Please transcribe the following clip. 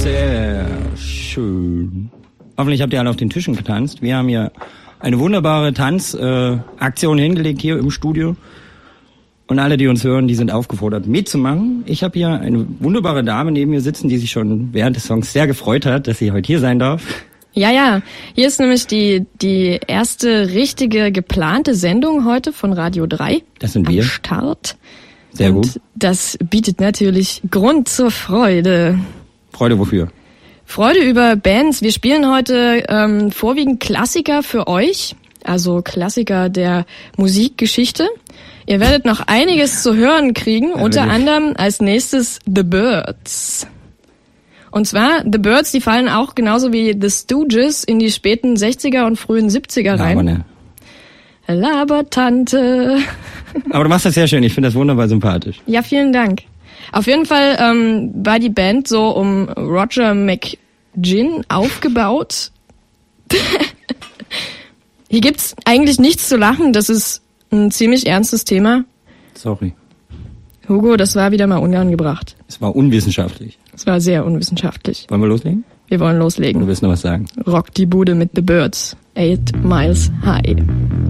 Sehr schön. Hoffentlich habt ihr alle auf den Tischen getanzt. Wir haben hier eine wunderbare Tanzaktion hingelegt hier im Studio. Und alle, die uns hören, die sind aufgefordert, mitzumachen. Ich habe hier eine wunderbare Dame neben mir sitzen, die sich schon während des Songs sehr gefreut hat, dass sie heute hier sein darf. Ja. Hier ist nämlich die erste richtige geplante Sendung heute von Radio 3. Das sind wir. Am Start. Sehr gut. Und das bietet natürlich Grund zur Freude. Freude wofür? Freude über Bands. Wir spielen heute vorwiegend Klassiker für euch. Also Klassiker der Musikgeschichte. Ihr werdet noch einiges zu hören kriegen, unter anderem als nächstes The Byrds. Und zwar, The Byrds, die fallen auch genauso wie The Stooges in die späten 60er und frühen 70er rein. Labertante. Aber du machst das sehr schön, ich finde das wunderbar sympathisch. Ja, vielen Dank. Auf jeden Fall war die Band so um Roger McGinn aufgebaut. Hier gibt's eigentlich nichts zu lachen, das ist ein ziemlich ernstes Thema. Sorry. Hugo, das war wieder mal unangebracht. Es war unwissenschaftlich. Es war sehr unwissenschaftlich. Wollen wir loslegen? Wir wollen loslegen. Du willst noch was sagen? Rock die Bude mit The Byrds. 8 Miles High.